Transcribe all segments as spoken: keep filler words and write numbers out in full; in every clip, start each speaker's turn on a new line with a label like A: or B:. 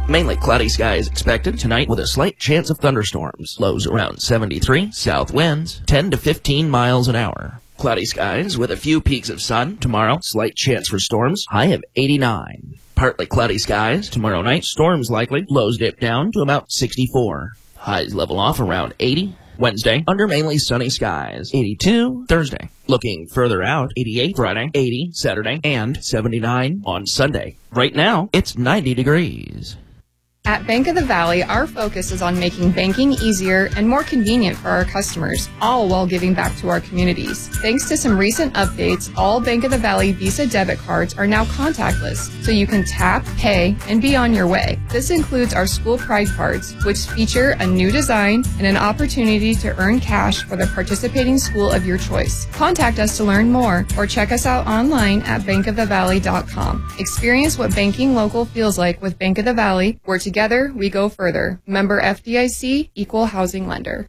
A: Mainly cloudy skies expected tonight with a slight chance of thunderstorms. Lows around seventy-three, south winds ten to fifteen miles an hour. Cloudy skies with a few peaks of sun. Tomorrow, slight chance for storms, high of eighty-nine. Partly cloudy skies. Tomorrow night, storms likely. Lows dip down to about sixty-four. Highs level off around eighty. Wednesday, under mainly sunny skies, eighty-two. Thursday, looking further out, eighty-eight Friday, eighty Saturday, and seventy-nine on Sunday. Right now, it's ninety degrees.
B: At Bank of the Valley, our focus is on making banking easier and more convenient for our customers, all while giving back to our communities. Thanks to some recent updates, all Bank of the Valley Visa debit cards are now contactless, so you can tap, pay, and be on your way. This includes our School Pride cards, which feature a new design and an opportunity to earn cash for the participating school of your choice. Contact us to learn more or check us out online at bank of the valley dot com. Experience what banking local feels like with Bank of the Valley, where together Together, we go further. Member F D I C, Equal Housing Lender.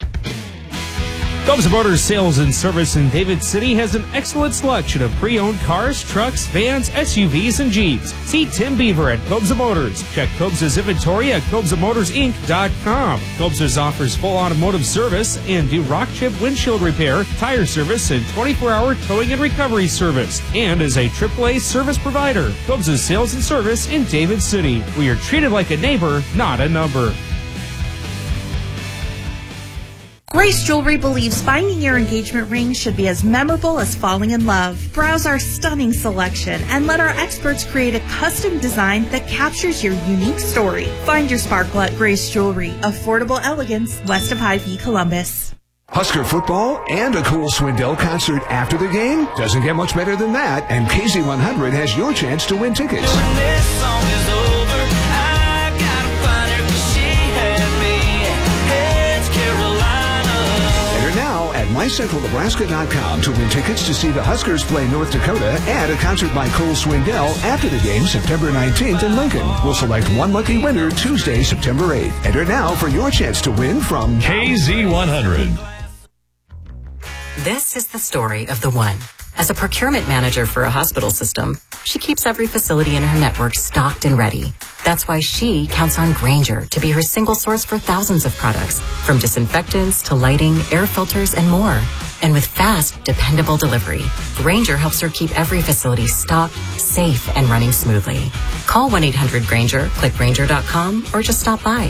C: Cobes Motors Sales and Service in David City has an excellent selection of pre-owned cars, trucks, vans, S U Vs, and Jeeps. See Tim Beaver at Cobes Motors. Check Cobes' inventory at cobes motors inc dot com. Cobes offers full automotive service and do rock chip windshield repair, tire service, and twenty-four hour towing and recovery service. And is a triple A service provider. Cobes' Sales and Service in David City. We are treated like a neighbor, not a number.
D: Grace Jewelry believes finding your engagement ring should be as memorable as falling in love. Browse our stunning selection and let our experts create a custom design that captures your unique story. Find your sparkle at Grace Jewelry. Affordable elegance west of Hy-Vee, Columbus.
E: Husker football and a cool Swindell concert after the game? Doesn't get much better than that, and K Z one hundred has your chance to win tickets.
F: When this song is over, I gotta find her 'cause she had me. It's Carolina.
E: Enter now at my central nebraska dot com to win tickets to see the Huskers play North Dakota and a concert by Cole Swindell after the game September nineteenth in Lincoln. We'll select one lucky winner Tuesday, September eighth. Enter now for your chance to win from
G: K Z one hundred.
H: This is the story of the one. As a procurement manager for a hospital system, she keeps every facility in her network stocked and ready. That's why she counts on Grainger to be her single source for thousands of products, from disinfectants to lighting, air filters, and more. And with fast, dependable delivery, Grainger helps her keep every facility stocked, safe, and running smoothly. Call one eight hundred Grainger, click Grainger dot com, or just stop by.